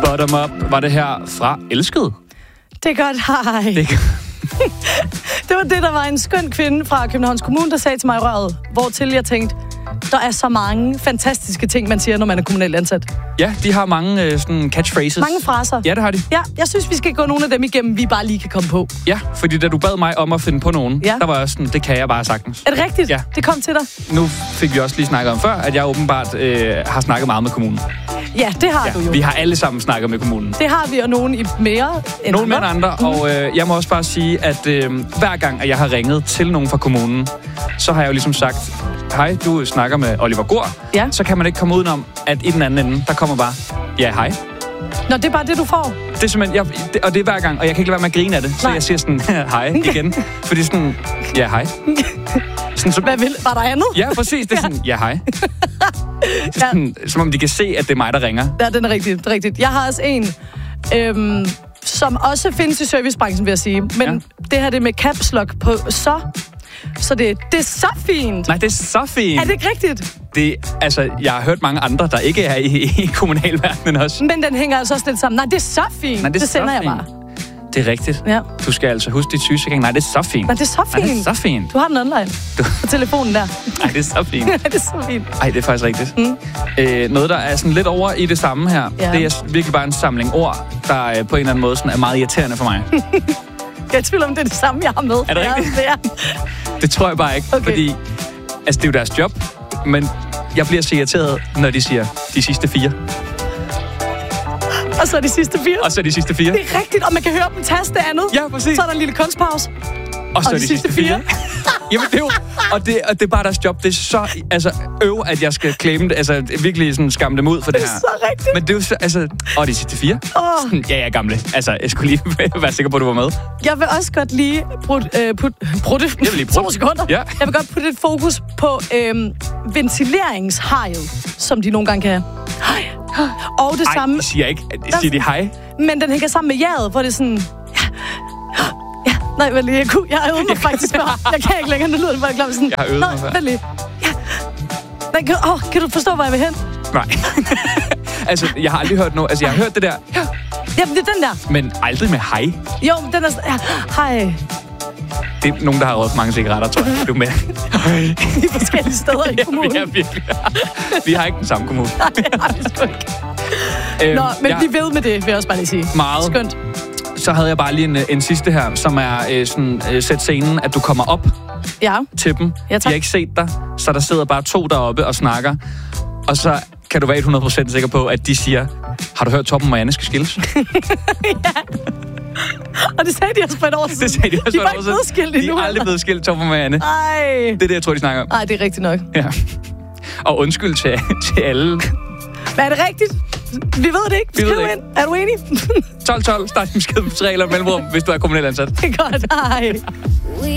Bottom Up var det her fra Elsket. Det er godt, hej. Det var det, der var en skøn kvinde fra Københavns Kommune, der sagde til mig i røret, hvortil jeg tænkte, der er så mange fantastiske ting, man siger, når man er kommunalt ansat. Ja, de har mange sådan catchphrases. Mange fraser. Ja, det har de. Ja, jeg synes, vi skal gå nogle af dem igennem, vi bare lige kan komme på. Ja, fordi da du bad mig om at finde på nogen, der var jeg sådan, det kan jeg bare sagtens. Er det rigtigt? Ja. Det kom til dig? Nu fik vi også lige snakket om før, at jeg åbenbart har snakket meget med kommunen. Ja, det har du jo. Vi har alle sammen snakket med kommunen. Det har vi, og nogen i mere end nogen mere end andre. Og jeg må også bare sige, at hver gang, at jeg har ringet til nogen fra kommunen, så har jeg jo ligesom sagt, hej, du snakker med Oliver Gohr. Ja. Så kan man ikke komme udenom, at i den anden ende, der kommer bare, ja, hej. Nå, det er bare det, du får? Det er simpelthen, og det er hver gang, og jeg kan ikke lade være med at grine af det. Så jeg siger sådan, hej igen. Fordi sådan, ja, hej. Sådan, så, var der andet? Ja, præcis. Det er sådan, ja, hej. Det er sådan, som om de kan se, at det er mig, der ringer. Ja, den er rigtigt. Jeg har også en, som også findes i servicebranchen, vil jeg sige. Men det her, det med caps lock på så det er så fint. Nej, det er så fint. Er det ikke rigtigt? Jeg har hørt mange andre, der ikke er i kommunalverdenen også. Men den hænger altså også lidt sammen. Nej, det er så fint. Nej, det sender jeg bare. Det er rigtigt. Ja. Du skal altså huske dit sygesikring. Nej, det er så fint. Nej, det er så fint. Nej, det er så fint. Du har den online på telefonen der. Nej, det er så fint. Det er så fint. Ej, det er faktisk rigtigt. Noget, der er sådan lidt over i det samme her, det er virkelig bare en samling ord, der på en eller anden måde sådan er meget irriterende for mig. Jeg tvivler om, det er det samme, jeg har med. Er det rigtigt? Det tror jeg bare ikke, fordi det er jo deres job, men jeg bliver så irriteret, når de siger de sidste 4. Og så de sidste 4. Det er rigtigt, og man kan høre dem taste andet. Ja, præcis. Så er der en lille kunstpause. Og så de sidste 4. Jamen, det er jo... Og det er bare deres job. Det er så... at jeg skal claime det. Altså, virkelig sådan skamme dem ud for det her. Det er så rigtigt. Men det er jo så... Og de sidste 4? Sådan, ja, gamle. Altså, jeg skulle lige være sikker på, at du var med. Jeg vil også godt lige putte 2 sekunder. Ja. Jeg vil godt putte et fokus på ventileringshajet, som de nogle gange kan have. Og det samme... de siger ikke... Siger de hej? Men den hænger sammen med jaget, hvor det er sådan... Ja. Nej, vel lige. Jeg har øvet mig faktisk før. Jeg kan ikke længere, nu lyder det bare klart sådan... Jeg har øvet mig før. Vel lige. Ja. Nej, kan du forstå, hvor jeg vil hen? Nej. Altså, jeg har aldrig hørt noget... Altså, jeg har hørt det der... Ja, det er den der. Men aldrig med hej. Jo, den er... Ja, hej. Det er nogen, der har røget mange cigaretter, tror jeg. Du er med. I forskellige steder i kommunen. Ja, virkelig. Vi har ikke den samme kommune. Nej, det har vi sgu ikke. Nå, men vi ved med det, vil jeg også bare lige sige. Meget. Skønt. Så havde jeg bare lige en sidste her, som er sæt scenen, at du kommer op til dem. Ja, tak. De har ikke set dig, så der sidder bare 2 deroppe og snakker. Og så kan du være 100% sikker på, at de siger, har du hørt Torben og Marianne skal skilles? Ja. Og det sagde de også for et år siden. Det sagde de også for et år siden. De var ikke blevet skilt endnu. De er aldrig blevet skilt, Torben og Marianne. Ej. Det er det, jeg tror, de snakker om. Nej, det er rigtigt nok. Ja. Og undskyld til alle. Men er det rigtigt? Vi ved det ikke. Skriv ind. Er du enig? 12-12, start en skid på regler mellemrum, hvis du er kommunalt ansat. Det er godt. Ej.